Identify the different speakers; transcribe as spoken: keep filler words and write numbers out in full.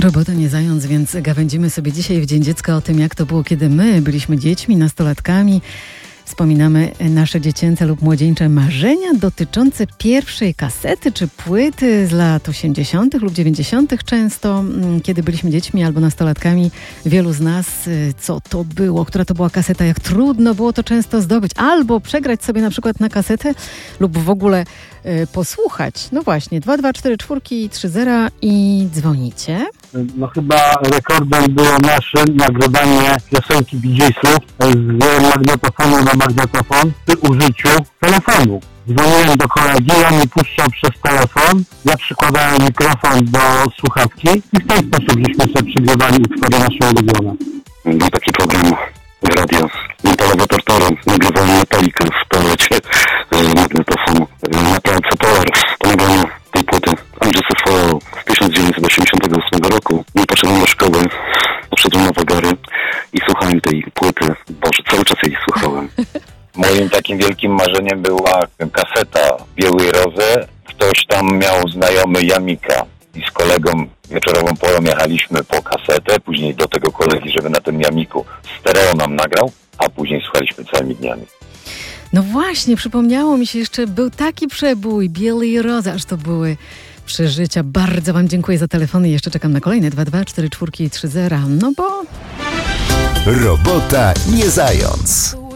Speaker 1: Robota nie zając, więc gawędzimy sobie dzisiaj w Dzień Dziecka o tym, jak to było, kiedy my byliśmy dziećmi, nastolatkami. Wspominamy nasze dziecięce lub młodzieńcze marzenia dotyczące pierwszej kasety czy płyty z lat osiemdziesiątych lub dziewięćdziesiątych często, kiedy byliśmy dziećmi albo nastolatkami. Wielu z nas, co to było, która to była kaseta, jak trudno było to często zdobyć, albo przegrać sobie na przykład na kasetę lub w ogóle y, posłuchać. No właśnie, dwa dwa cztery cztery trzy zero i dzwonicie.
Speaker 2: No chyba rekordem było nasze nagrywanie piosenki Bee Geesów z magnetofonu na magnetofon przy użyciu telefonu. Dzwoniłem do kolegi, on mi puszczał przez telefon, ja przykładałem mikrofon do słuchawki i w ten sposób żeśmy sobie przygrywali utwory nasze ulubione.
Speaker 3: Był taki program w radio, Metalowe Tortory, nagrywałem Metalikę w toalecie z magnetofonu. Na pralce Polar to nagranie tej płyty Andrzej Sefo z tysiąc dziewięćset osiemdziesiątego ósmego roku. Nie poszedłem do szkoły, poszedłem na wagary i słuchałem tej płyty. Boże, cały czas jej słuchałem.
Speaker 4: Moim takim wielkim marzeniem była kaseta Białej Rozy. Ktoś tam miał znajomy Jamika i z kolegą wieczorową porą jechaliśmy po kasetę, później do tego kolegi, żeby na tym Jamiku stereo nam nagrał, a później słuchaliśmy całymi dniami.
Speaker 1: No właśnie, przypomniało mi się jeszcze, był taki przebój Białej Rozy, aż to były przeżycia. Bardzo wam dziękuję za telefony i jeszcze czekam na kolejne dwa dwa cztery cztery trzy zero, no bo...
Speaker 5: Robota nie zając.